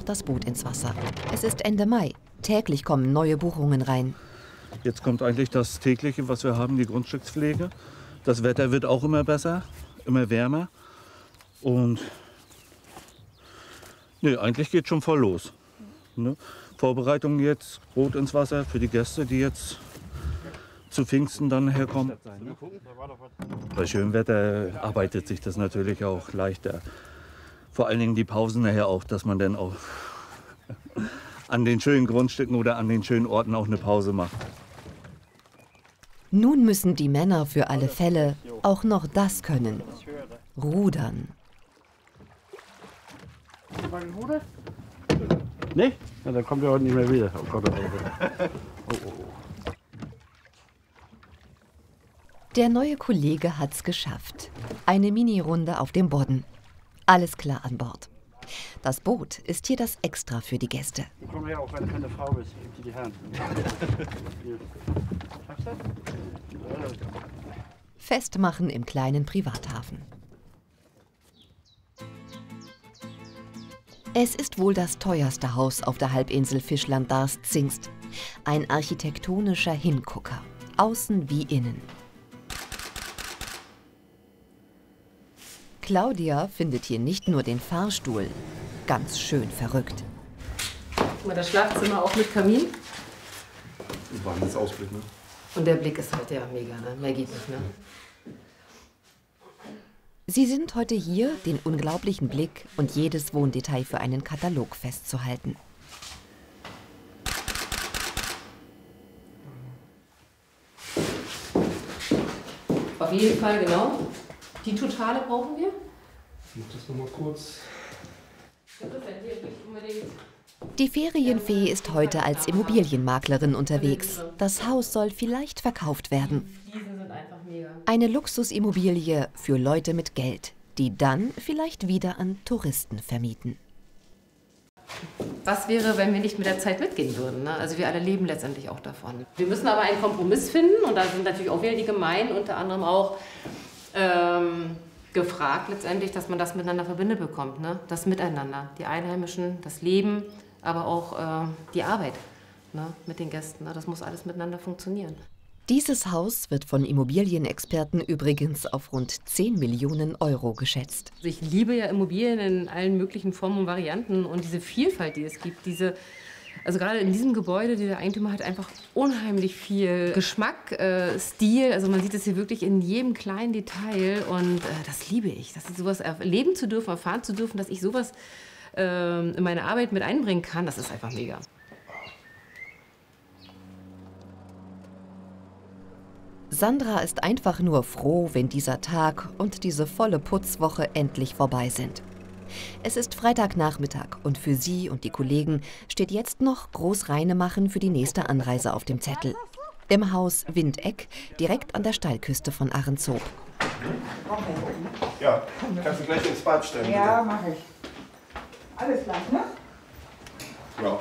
das Boot ins Wasser. Es ist Ende Mai. Täglich kommen neue Buchungen rein. Jetzt kommt eigentlich das Tägliche, was wir haben, die Grundstückspflege. Das Wetter wird auch immer besser, immer wärmer. Und nee, eigentlich geht schon voll los. Ne? Vorbereitungen jetzt, Boot ins Wasser für die Gäste, die jetzt zu Pfingsten dann herkommen. Bei schönem Wetter arbeitet sich das natürlich auch leichter. Vor allen Dingen die Pausen nachher auch, dass man dann auch an den schönen Grundstücken oder an den schönen Orten auch eine Pause macht. Nun müssen die Männer für alle Fälle auch noch das können: rudern. Nee? Ja, dann kommt er heute nicht mehr wieder. Oh Gott, oh. Der neue Kollege hat's geschafft. Eine Mini-Runde auf dem Bodden. Alles klar an Bord. Das Boot ist hier das Extra für die Gäste. Komm her, auch wenn du keine Frau bist. Ich geb dir die Hand. Schaffst du das? Festmachen im kleinen Privathafen. Es ist wohl das teuerste Haus auf der Halbinsel Fischland-Darß-Zingst. Ein architektonischer Hingucker, außen wie innen. Claudia findet hier nicht nur den Fahrstuhl, ganz schön verrückt. Guck mal, das Schlafzimmer auch mit Kamin. Wahnsinns Ausblick, ne? Und der Blick ist halt ja mega, ne? Mehr geht nicht, ne? Sie sind heute hier, den unglaublichen Blick und jedes Wohndetail für einen Katalog festzuhalten. Auf jeden Fall, genau. Die Totale brauchen wir. Ich mach das nochmal kurz. Die Ferienfee ist heute als Immobilienmaklerin unterwegs. Das Haus soll vielleicht verkauft werden. Fliesen sind einfach mega. Eine Luxusimmobilie für Leute mit Geld, die dann vielleicht wieder an Touristen vermieten. Was wäre, wenn wir nicht mit der Zeit mitgehen würden? Ne? Also wir alle leben letztendlich auch davon. Wir müssen aber einen Kompromiss finden und da sind natürlich auch wieder die Gemeinden, unter anderem auch gefragt letztendlich, dass man das miteinander verbindet bekommt. Ne? Das Miteinander, die Einheimischen, das Leben, aber auch die Arbeit, ne? Mit den Gästen. Ne? Das muss alles miteinander funktionieren. Dieses Haus wird von Immobilienexperten übrigens auf rund 10 Millionen Euro geschätzt. Also ich liebe ja Immobilien in allen möglichen Formen und Varianten und diese Vielfalt, die es gibt, also gerade in diesem Gebäude, der Eigentümer hat einfach unheimlich viel Geschmack, Stil. Also man sieht es hier wirklich in jedem kleinen Detail und das liebe ich. Dass ich sowas erleben zu dürfen, erfahren zu dürfen, dass ich sowas in meine Arbeit mit einbringen kann, das ist einfach mega. Sandra ist einfach nur froh, wenn dieser Tag und diese volle Putzwoche endlich vorbei sind. Es ist Freitagnachmittag und für sie und die Kollegen steht jetzt noch Großreinemachen für die nächste Anreise auf dem Zettel. Im Haus Windeck, direkt an der Steilküste von Ahrenshoop. Ja, kannst du gleich ins Bad stellen. Ja, mache ich. Alles gleich, ne? Ja.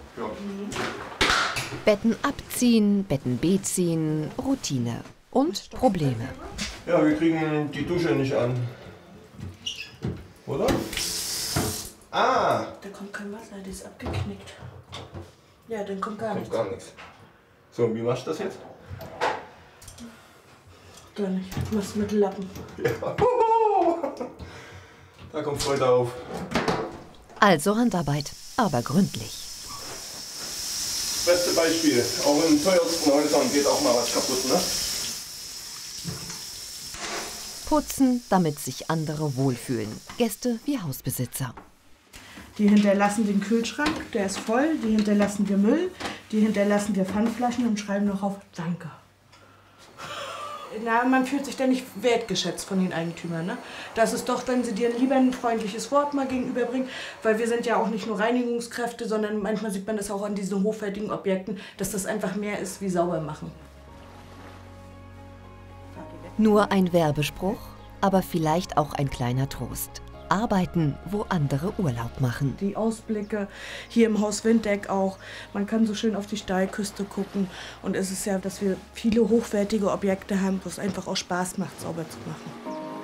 Betten abziehen, Betten beziehen, Routine und Probleme. Ja, wir kriegen die Dusche nicht an. Oder? Ah! Da kommt kein Wasser, die ist abgeknickt. Ja, dann kommt gar nichts. Gar nichts. So, und wie machst du das jetzt? Gar nicht. Ich muss mit Lappen. Ja. Da kommt Freude auf. Also Handarbeit, aber gründlich. Beste Beispiel. Auch in den teuersten Häusern geht auch mal was kaputt, ne? Putzen, damit sich andere wohlfühlen. Gäste wie Hausbesitzer. Die hinterlassen den Kühlschrank, der ist voll. Die hinterlassen wir Müll. Die hinterlassen wir Pfandflaschen und schreiben noch auf Danke. Na, man fühlt sich da nicht wertgeschätzt von den Eigentümern. Ne? Das ist doch, wenn sie dir lieber ein freundliches Wort mal gegenüberbringen, weil wir sind ja auch nicht nur Reinigungskräfte, sondern manchmal sieht man das auch an diesen hochwertigen Objekten, dass das einfach mehr ist wie sauber machen. Nur ein Werbespruch, aber vielleicht auch ein kleiner Trost. Arbeiten, wo andere Urlaub machen. Die Ausblicke hier im Haus Windeck auch. Man kann so schön auf die Steilküste gucken. Und es ist ja, dass wir viele hochwertige Objekte haben, wo es einfach auch Spaß macht, sauber zu machen.